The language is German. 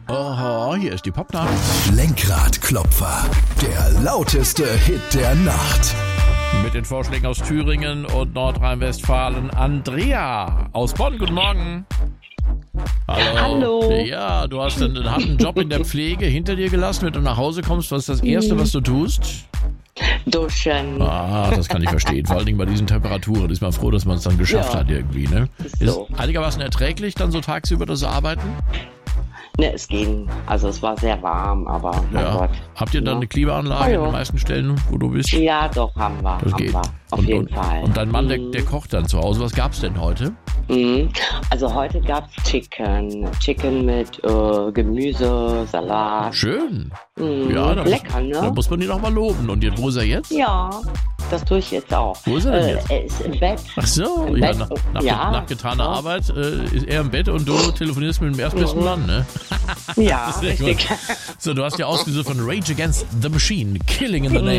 Oh, hier ist die Popnacht. Lenkradklopfer, der lauteste Hit der Nacht. Mit den Vorschlägen aus Thüringen und Nordrhein-Westfalen. Andrea aus Bonn, guten Morgen. Hallo. Ja, du hast einen harten Job in der Pflege hinter dir gelassen. Wenn du nach Hause kommst, was ist das Erste, was du tust? Duschen. Ah, das kann ich verstehen. Vor allen Dingen bei diesen Temperaturen ist man froh, dass man es dann geschafft hat irgendwie, ne? Ist so. Ist einigermaßen erträglich dann so tagsüber das Arbeiten? Ne, es ging. Also es war sehr warm, aber mein Gott. Habt ihr dann eine Klimaanlage in den meisten Stellen, wo du bist? Ja, doch, haben wir. Das geht. Auf jeden Fall. Und dein Mann, der kocht dann zu Hause. Was gab's denn heute? Also heute gab's Chicken. Chicken mit Gemüse, Salat. Schön. Ja, lecker, ne? Da muss man ihn auch mal loben. Und wo ist er jetzt? Ja, das tue ich jetzt auch. Wo ist er denn jetzt? Er ist im Bett. Ach so, Im ja, Bett. nach getaner Arbeit ist er im Bett und du telefonierst mit dem erstbesten Mann, ne? Ja, Sehr richtig. gut. So, du hast ja ausgesucht von Rage Against the Machine, Killing in the Name.